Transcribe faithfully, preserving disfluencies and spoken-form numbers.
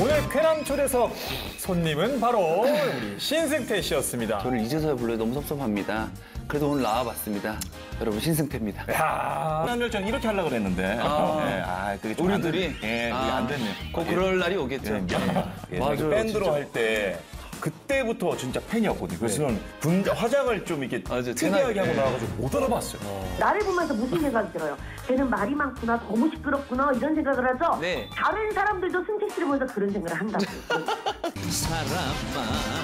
오늘 쾌남 초대석 손님은 바로 우리 신승태 씨였습니다. 저를 이제서야 불러요. 너무 섭섭합니다. 그래도 오늘 나와봤습니다. 여러분 신승태입니다. 야, 난 열정 이렇게 하려고 그랬는데. 아. 예, 아, 그게 좀안 우리들이? 됐- 예, 그게 아, 안 됐네요. 꼭 그럴 날이 오겠죠. 예, 미안해요. 예, 맞아요, 제가 밴드로 진짜. 할 때 그때부터 진짜 팬이었거든요. 그래서 저는 분, 화장을 좀 이렇게 맞아요, 특이하게 제 하고 나이- 나와가지고 못 알아봤어요. 나를 보면서 무슨 생각이 들어요? 쟤는 말이 많구나, 너무 시끄럽구나 이런 생각을 하죠. 네. 다른 사람들도 승태 씨를 보면서 그런 생각을 한다고. 사람만